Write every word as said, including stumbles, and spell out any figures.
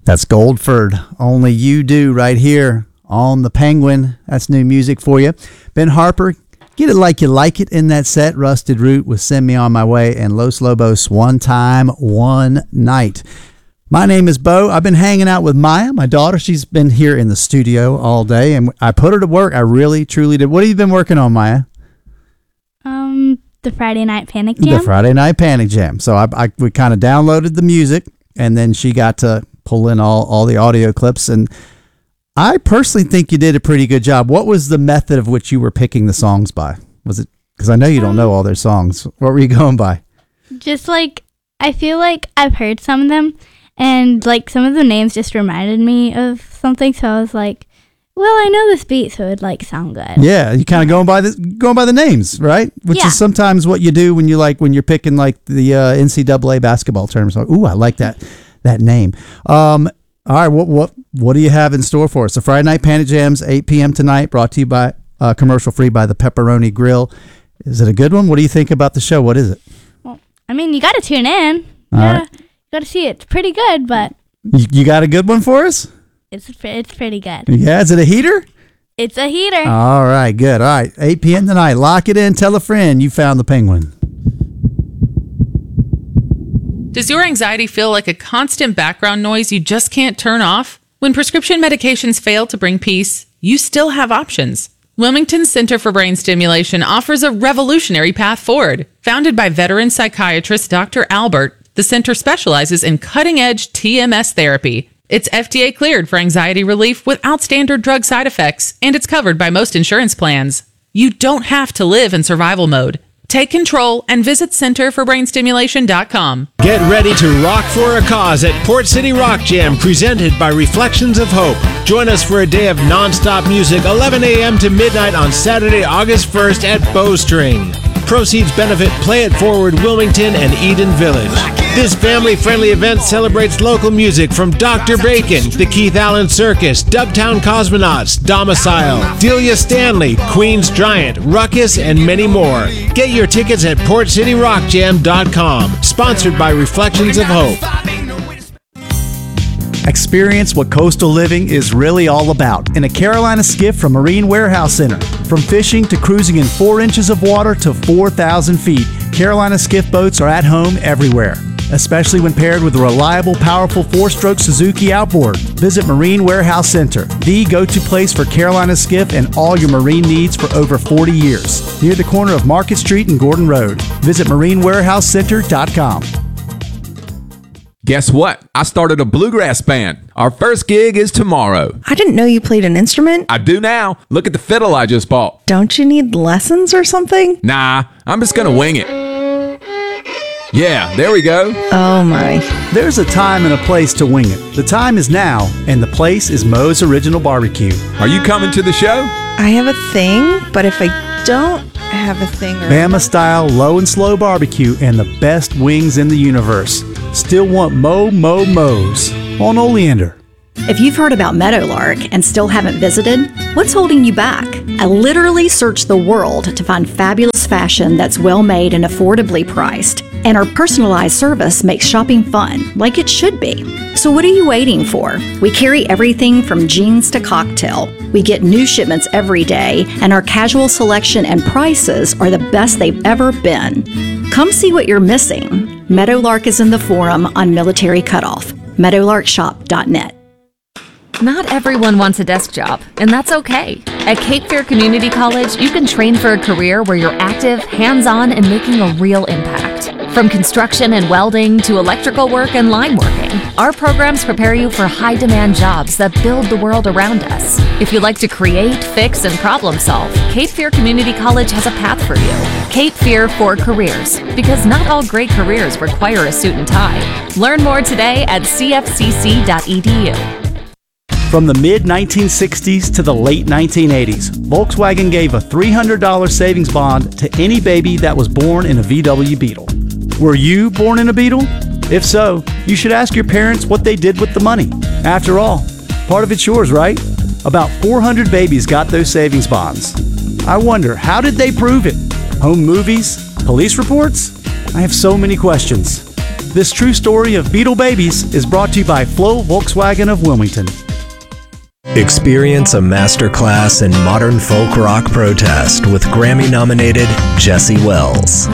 That's Goldford. Only You Do right here on the Penguin. That's new music for you. Ben Harper, Get It Like You Like It in that set. Rusted Root with Send Me On My Way, and Los Lobos, One Time, One Night. My name is Bo. I've been hanging out with Maya, my daughter. She's been here in the studio all day, and I put her to work. I really, truly did. What have you been working on, Maya? Um, the Friday Night Panic Jam. The Friday Night Panic Jam. So I, I we kind of downloaded the music, and then she got to pull in all, all the audio clips, and I personally think you did a pretty good job. What was the method of which you were picking the songs by? Was it, because I know you don't know all their songs. What were you going by? Just like, I feel like I've heard some of them, and like some of the names just reminded me of something, so I was like, well, I know this beat, so it'd like sound good. Yeah, you kind of going by the going by the names, right? Which Yeah. is sometimes what you do when you like when you're picking like the uh, N C double A basketball terms. Like, ooh, I like that that name. Um, all right, what what what do you have in store for us? The Friday Night Panic Jams, eight p.m. tonight, brought to you by uh, commercial free by the Pepperoni Grill. Is it a good one? What do you think about the show? What is it? Well, I mean, you got to tune in. All Yeah, right. you got to see it. It's pretty good, but You, you got a good one for us? it's it's pretty good. Yeah, is it a heater? It's a heater. All right, good. All right, eight p.m. tonight. Lock it in. Tell a friend you found the Penguin. Does your anxiety feel like a constant background noise you just can't turn off? When prescription medications fail to bring peace, you still have options. Wilmington's Center for Brain Stimulation offers a revolutionary path forward. Founded by veteran psychiatrist Doctor Albert, the center specializes in cutting-edge T M S therapy. It's F D A cleared for anxiety relief without standard drug side effects, and it's covered by most insurance plans. You don't have to live in survival mode. Take control and visit center for brain stimulation dot com. Get ready to rock for a cause at Port City Rock Jam, presented by Reflections of Hope. Join us for a day of nonstop music, eleven a.m. to midnight on Saturday, August first at Bowstring. Proceeds benefit Play It Forward Wilmington and Eden Village. This family-friendly event celebrates local music from Doctor Bacon, the Keith Allen Circus, Dubtown Cosmonauts, Domicile, Delia Stanley, Queen's Giant, Ruckus, and many more. Get your tickets at port city rock jam dot com. Sponsored by Reflections of Hope. Experience what coastal living is really all about in a Carolina skiff from Marine Warehouse Center. From fishing to cruising in four inches of water to four thousand feet, Carolina skiff boats are at home everywhere, especially when paired with a reliable, powerful four-stroke Suzuki outboard. Visit Marine Warehouse Center, the go-to place for Carolina skiff and all your marine needs for over forty years. Near the corner of Market Street and Gordon Road. Visit marine warehouse center dot com. Guess what? I started a bluegrass band. Our first gig is tomorrow. I didn't know you played an instrument. I do now. Look at the fiddle I just bought. Don't you need lessons or something? Nah, I'm just gonna wing it. Yeah, there we go. Oh my. There's a time and a place to wing it. The time is now, and the place is Moe's Original Barbecue. Are you coming to the show? I have a thing, but if I don't have a thing or Bama style low and slow barbecue and the best wings in the universe. Still want Mo Mo Mo's on Oleander. If you've heard about Meadowlark and still haven't visited, what's holding you back? I literally searched the world to find fabulous fashion that's well made and affordably priced. And our personalized service makes shopping fun, like it should be. So what are you waiting for? We carry everything from jeans to cocktail. We get new shipments every day, and our casual selection and prices are the best they've ever been. Come see what you're missing. Meadowlark is in the Forum on Military Cutoff. meadowlark shop dot net. Not everyone wants a desk job, and that's okay. At Cape Fear Community College, you can train for a career where you're active, hands-on, and making a real impact. From construction and welding to electrical work and line working, our programs prepare you for high-demand jobs that build the world around us. If you like to create, fix, and problem solve, Cape Fear Community College has a path for you. Cape Fear for Careers, because not all great careers require a suit and tie. Learn more today at c f c c dot e d u. From the mid nineteen sixties to the late nineteen eighties, Volkswagen gave a three hundred dollars savings bond to any baby that was born in a V W Beetle. Were you born in a Beetle? If so, you should ask your parents what they did with the money. After all, part of it's yours, right? About four hundred babies got those savings bonds. I wonder, how did they prove it? Home movies? Police reports? I have so many questions. This true story of Beetle babies is brought to you by Flo Volkswagen of Wilmington. Experience a masterclass in modern folk rock protest with Grammy-nominated Jesse Wells.